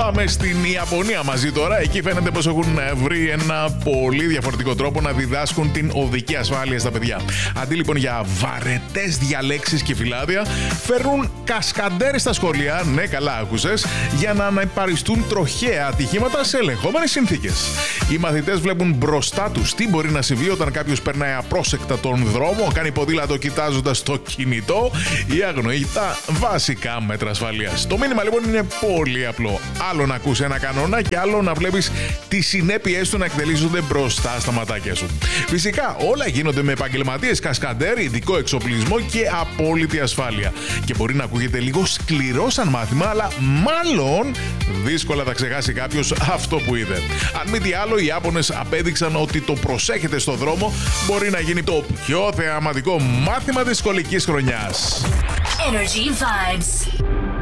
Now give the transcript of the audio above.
Πάμε στην Ιαπωνία μαζί τώρα. Εκεί φαίνεται πως έχουν βρει ένα πολύ διαφορετικό τρόπο να διδάσκουν την οδική ασφάλεια στα παιδιά. Αντί λοιπόν για βαρετές διαλέξεις και φυλάδια, φέρνουν κασκαντέρ στα σχολεία, ναι καλά άκουσες, για να αναπαριστούν τροχαία ατυχήματα σε ελεγχόμενες συνθήκες. Οι μαθητές βλέπουν μπροστά τους τι μπορεί να συμβεί όταν κάποιος περνάει απρόσεκτα τον δρόμο, κάνει ποδήλατο κοιτάζοντας το κινητό ή αγνοεί τα βασικά μέτρα ασφαλείας. Το μήνυμα λοιπόν είναι πολύ απλό. Άλλο να ακούς ένα κανόνα και άλλο να βλέπεις τις συνέπειες του να εκτελήσονται μπροστά στα ματάκια σου. Φυσικά όλα γίνονται με επαγγελματίες κασκαντέρ, ειδικό εξοπλισμό και απόλυτη ασφάλεια. Και μπορεί να ακούγεται λίγο σκληρό σαν μάθημα, αλλά μάλλον δύσκολα θα ξεχάσει κάποιος αυτό που είδε. Αν μη τι άλλο, οι Ιάπωνες απέδειξαν ότι το προσέχετε στο δρόμο μπορεί να γίνει το πιο θεαματικό μάθημα της σχολικής χρονιάς. Energy Vibes.